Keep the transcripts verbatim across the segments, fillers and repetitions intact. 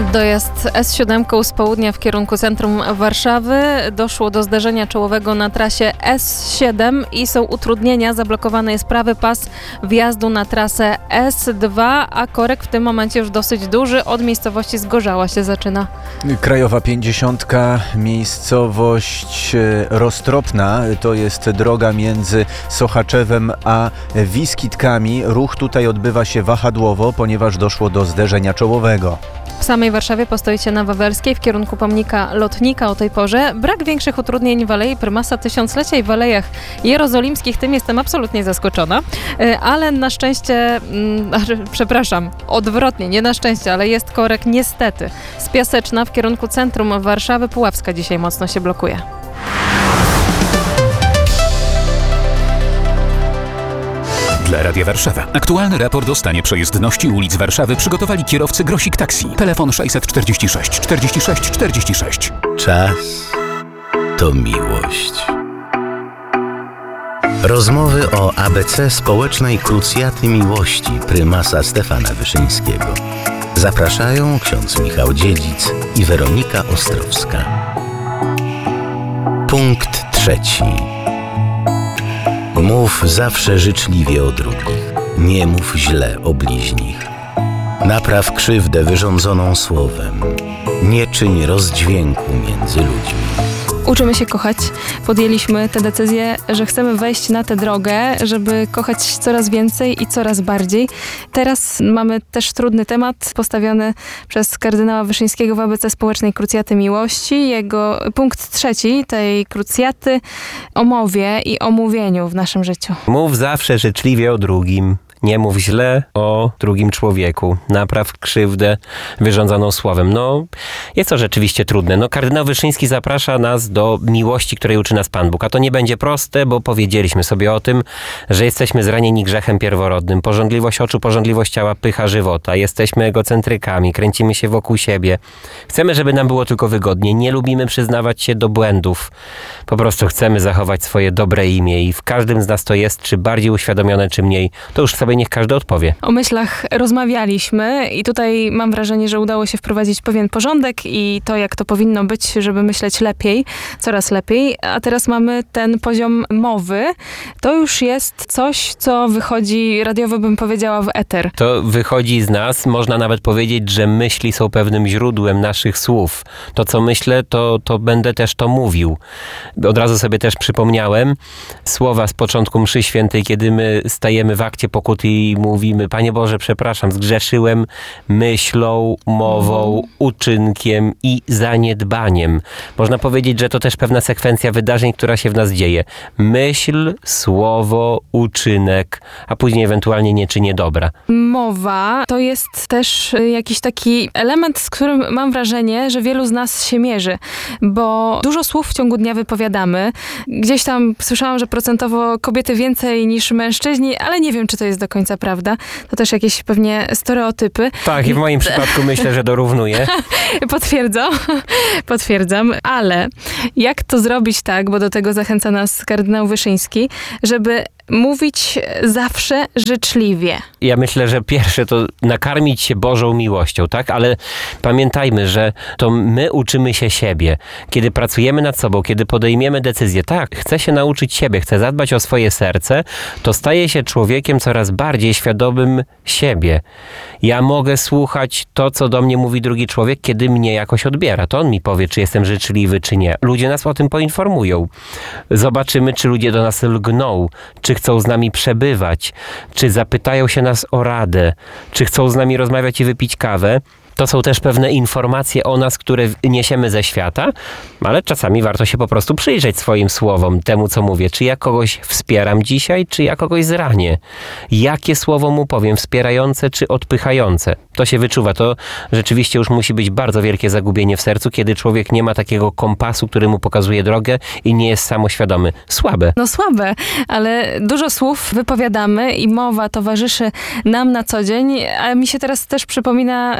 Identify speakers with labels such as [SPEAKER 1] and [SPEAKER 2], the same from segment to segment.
[SPEAKER 1] Dojazd S siedem z południa w kierunku centrum Warszawy. Doszło do zderzenia czołowego na trasie S siedem i są utrudnienia. Zablokowany jest prawy pas wjazdu na trasę S dwa, a korek w tym momencie już dosyć duży. Od miejscowości Zgorzała się zaczyna.
[SPEAKER 2] Krajowa pięćdziesiątka, miejscowość Roztropna. To jest droga między Sochaczewem a Wiskitkami. Ruch tutaj odbywa się wahadłowo, ponieważ doszło do zderzenia czołowego.
[SPEAKER 1] W samej Warszawie postoicie na Wawelskiej w kierunku pomnika Lotnika o tej porze. Brak większych utrudnień w Alei Prymasa Tysiąclecia i w Alejach Jerozolimskich. Tym jestem absolutnie zaskoczona. Ale na szczęście, mm, przepraszam, odwrotnie, nie na szczęście, ale jest korek niestety. Z Piaseczna w kierunku centrum Warszawy. Puławska dzisiaj mocno się blokuje.
[SPEAKER 3] Dla Radia Warszawa. Aktualny raport o stanie przejezdności ulic Warszawy przygotowali kierowcy Grosik Taxi. Telefon sześćset czterdzieści sześć czterdzieści sześć czterdzieści sześć.
[SPEAKER 4] Czas to miłość. Rozmowy o A B C społecznej krucjaty miłości prymasa Stefana Wyszyńskiego. Zapraszają ksiądz Michał Dziedzic i Weronika Ostrowska. Punkt trzeci. Mów zawsze życzliwie o drugich, nie mów źle o bliźnich. Napraw krzywdę wyrządzoną słowem, nie czyń rozdźwięku między ludźmi.
[SPEAKER 1] Uczymy się kochać. Podjęliśmy tę decyzję, że chcemy wejść na tę drogę, żeby kochać coraz więcej i coraz bardziej. Teraz mamy też trudny temat postawiony przez kardynała Wyszyńskiego w A B C Społecznej Krucjaty Miłości. Jego punkt trzeci tej krucjaty o mowie i o mówieniu w naszym życiu.
[SPEAKER 5] Mów zawsze życzliwie o drugim. Nie mów źle o drugim człowieku. Napraw krzywdę wyrządzoną słowem. No, jest to rzeczywiście trudne. No, kardynał Wyszyński zaprasza nas do miłości, której uczy nas Pan Bóg. A to nie będzie proste, bo powiedzieliśmy sobie o tym, że jesteśmy zranieni grzechem pierworodnym. Pożądliwość oczu, pożądliwość ciała, pycha żywota. Jesteśmy egocentrykami, kręcimy się wokół siebie. Chcemy, żeby nam było tylko wygodnie. Nie lubimy przyznawać się do błędów. Po prostu chcemy zachować swoje dobre imię i w każdym z nas to jest, czy bardziej uświadomione, czy mniej. To już sobie niech każdy odpowie.
[SPEAKER 1] O myślach rozmawialiśmy i tutaj mam wrażenie, że udało się wprowadzić pewien porządek i to, jak to powinno być, żeby myśleć lepiej, coraz lepiej. A teraz mamy ten poziom mowy. To już jest coś, co wychodzi, radiowo bym powiedziała, w eter.
[SPEAKER 5] To wychodzi z nas. Można nawet powiedzieć, że myśli są pewnym źródłem naszych słów. To, co myślę, to, to będę też to mówił. Od razu sobie też przypomniałem słowa z początku mszy świętej, kiedy my stajemy w akcie pokuty i mówimy: Panie Boże, przepraszam, zgrzeszyłem myślą, mową, uczynkiem i zaniedbaniem. Można powiedzieć, że to też pewna sekwencja wydarzeń, która się w nas dzieje. Myśl, słowo, uczynek, a później ewentualnie nie czynię dobra.
[SPEAKER 1] Mowa to jest też jakiś taki element, z którym mam wrażenie, że wielu z nas się mierzy, bo dużo słów w ciągu dnia wypowiadamy. Gdzieś tam słyszałam, że procentowo kobiety więcej niż mężczyźni, ale nie wiem, czy to jest do końca prawda. To też jakieś pewnie stereotypy.
[SPEAKER 5] Tak, i w moim przypadku myślę, że dorównuje.
[SPEAKER 1] Potwierdzam, potwierdzam, ale jak to zrobić tak, bo do tego zachęca nas kardynał Wyszyński, żeby mówić zawsze życzliwie.
[SPEAKER 5] Ja myślę, że pierwsze to nakarmić się Bożą miłością, tak? Ale pamiętajmy, że to my uczymy się siebie. Kiedy pracujemy nad sobą, kiedy podejmiemy decyzję, tak, chcę się nauczyć siebie, chcę zadbać o swoje serce, to staję się człowiekiem coraz bardziej świadomym siebie. Ja mogę słuchać to, co do mnie mówi drugi człowiek, kiedy mnie jakoś odbiera. To on mi powie, czy jestem życzliwy, czy nie. Ludzie nas o tym poinformują. Zobaczymy, czy ludzie do nas lgną, czy chcą z nami przebywać, czy zapytają się nas o radę, czy chcą z nami rozmawiać i wypić kawę. To są też pewne informacje o nas, które niesiemy ze świata, ale czasami warto się po prostu przyjrzeć swoim słowom, temu co mówię. Czy ja kogoś wspieram dzisiaj, czy ja kogoś zranię? Jakie słowo mu powiem, wspierające czy odpychające? To się wyczuwa. To rzeczywiście już musi być bardzo wielkie zagubienie w sercu, kiedy człowiek nie ma takiego kompasu, który mu pokazuje drogę i nie jest samoświadomy. Słabe.
[SPEAKER 1] No słabe, ale dużo słów wypowiadamy i mowa towarzyszy nam na co dzień, a mi się teraz też przypomina, to chyba jest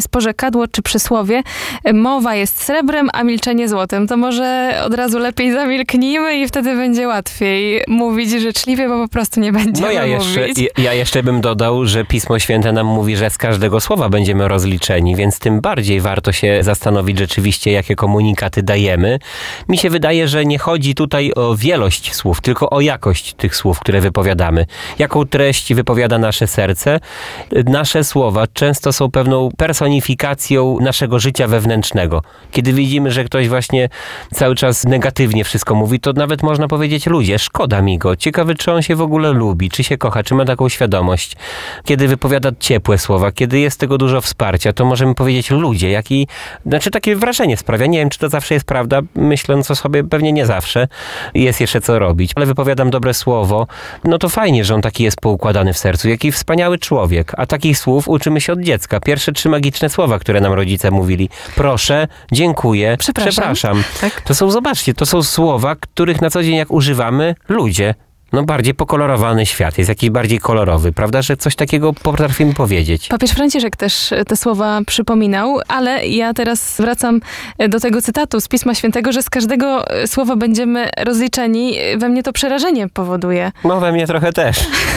[SPEAKER 1] jest porzekadło czy przysłowie. Mowa jest srebrem, a milczenie złotem. To może od razu lepiej zamilknijmy i wtedy będzie łatwiej mówić życzliwie, bo po prostu nie będziemy
[SPEAKER 5] No ja jeszcze,
[SPEAKER 1] mówić.
[SPEAKER 5] ja- ja jeszcze bym dodał, że Pismo Święte nam mówi, że z każdego słowa będziemy rozliczeni, więc tym bardziej warto się zastanowić rzeczywiście, jakie komunikaty dajemy. Mi się wydaje, że nie chodzi tutaj o wielość słów, tylko o jakość tych słów, które wypowiadamy. Jaką treść wypowiada nasze serce. Nasze słowa często są pewną personifikacją naszego życia wewnętrznego. Kiedy widzimy, że ktoś właśnie cały czas negatywnie wszystko mówi, to nawet można powiedzieć: ludzie, szkoda mi go. Ciekawy, czy on się w ogóle lubi, czy się kocha, czy ma taką świadomość. Kiedy wypowiada ciepłe słowa, kiedy jest tego dużo wsparcia, to możemy powiedzieć: ludzie, jaki... Znaczy takie wrażenie sprawia. Nie wiem, czy to zawsze jest prawda. Myśląc o sobie, pewnie nie zawsze. Jest jeszcze co robić. Ale wypowiadam dobre słowo. No to fajnie, że on taki jest poukładany w sercu. Jaki wspaniały człowiek. A takich słów uczymy się od dziecka. Pierwsze trzy magiczne słowa, które nam rodzice mówili. Proszę, dziękuję,
[SPEAKER 1] Przepraszam.
[SPEAKER 5] przepraszam.
[SPEAKER 1] Tak.
[SPEAKER 5] To są, zobaczcie, to są słowa, których na co dzień jak używamy, ludzie. No bardziej pokolorowany świat jest, jakiś bardziej kolorowy, prawda, że coś takiego potrafimy powiedzieć.
[SPEAKER 1] Papież Franciszek też te słowa przypominał, ale ja teraz wracam do tego cytatu z Pisma Świętego, że z każdego słowa będziemy rozliczeni. We mnie to przerażenie powoduje,
[SPEAKER 5] No we mnie trochę też.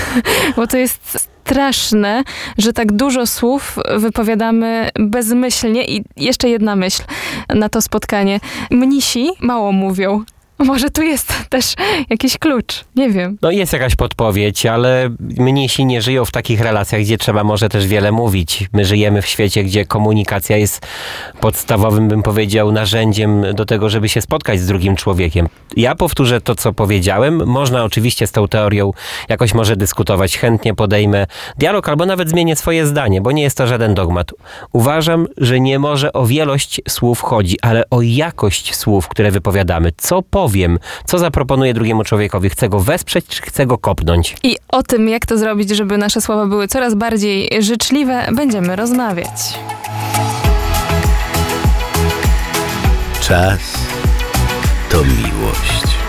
[SPEAKER 1] bo to jest straszne, że tak dużo słów wypowiadamy bezmyślnie. I jeszcze jedna myśl na to spotkanie. Mnisi mało mówią. Może tu jest też jakiś klucz, nie wiem.
[SPEAKER 5] No jest jakaś podpowiedź, ale mnisi nie żyją w takich relacjach, gdzie trzeba może też wiele mówić. My żyjemy w świecie, gdzie komunikacja jest podstawowym, bym powiedział, narzędziem do tego, żeby się spotkać z drugim człowiekiem. Ja powtórzę to, co powiedziałem. Można oczywiście z tą teorią jakoś może dyskutować. Chętnie podejmę dialog albo nawet zmienię swoje zdanie, bo nie jest to żaden dogmat. Uważam, że nie może o wielość słów chodzi, ale o jakość słów, które wypowiadamy. Co powiem, co zaproponuję drugiemu człowiekowi. Chcę go wesprzeć, czy chcę go kopnąć?
[SPEAKER 1] I o tym, jak to zrobić, żeby nasze słowa były coraz bardziej życzliwe, będziemy rozmawiać.
[SPEAKER 4] Czas to miłość.